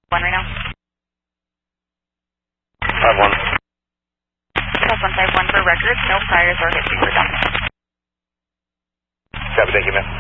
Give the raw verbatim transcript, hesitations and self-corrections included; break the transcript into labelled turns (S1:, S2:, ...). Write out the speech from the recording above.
S1: one right now.
S2: five one.
S1: Plus one five one for records, no priors or history for dump.
S2: Copy, thank you, ma'am.